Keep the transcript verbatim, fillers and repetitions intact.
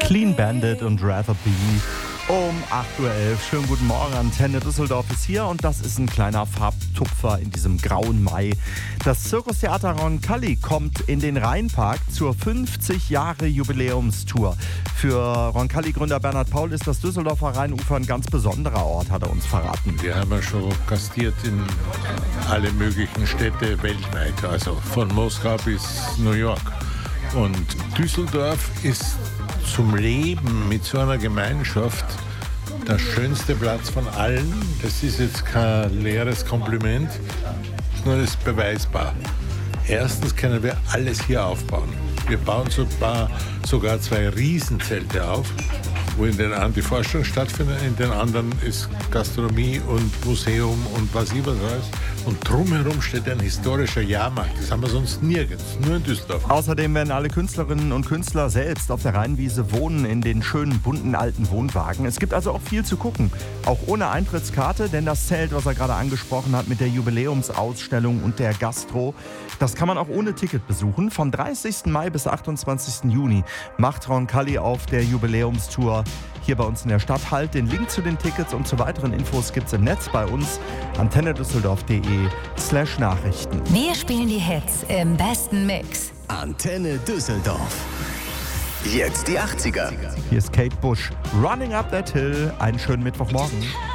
Clean Bandit und Rather Be um acht Uhr elf. Schönen guten Morgen, Antenne Düsseldorf ist hier und das ist ein kleiner Farbtupfer in diesem grauen Mai. Das Zirkustheater Roncalli kommt in den Rheinpark zur fünfzig Jahre Jubiläumstour. Für Roncalli-Gründer Bernhard Paul ist das Düsseldorfer Rheinufer ein ganz besonderer Ort, hat er uns verraten. Wir haben ja schon gastiert in alle möglichen Städte weltweit, also von Moskau bis New York. Und Düsseldorf ist zum Leben mit so einer Gemeinschaft der schönste Platz von allen. Das ist jetzt kein leeres Kompliment, nur das ist beweisbar. Erstens können wir alles hier aufbauen. Wir bauen sogar, sogar zwei Riesenzelte auf, wo in den einen die Forschung stattfindet, in den anderen ist Gastronomie und Museum und was ich was weiß. Und drumherum steht ein historischer Jahrmarkt. Das haben wir sonst nirgends, nur in Düsseldorf. Außerdem werden alle Künstlerinnen und Künstler selbst auf der Rheinwiese wohnen in den schönen, bunten, alten Wohnwagen. Es gibt also auch viel zu gucken, auch ohne Eintrittskarte, denn das Zelt, was er gerade angesprochen hat mit der Jubiläumsausstellung und der Gastro, das kann man auch ohne Ticket besuchen. Vom dreißigsten Mai bis achtundzwanzigsten Juni macht Roncalli auf der Jubiläumstour hier bei uns in der Stadt Halt. Den Link zu den Tickets und zu weiteren Infos gibt's im Netz bei uns, antennedüsseldorf.de slash Nachrichten. Wir spielen die Hits im besten Mix. Antenne Düsseldorf. Jetzt die achtziger. Hier ist Kate Bush, Running Up That Hill. Einen schönen Mittwochmorgen.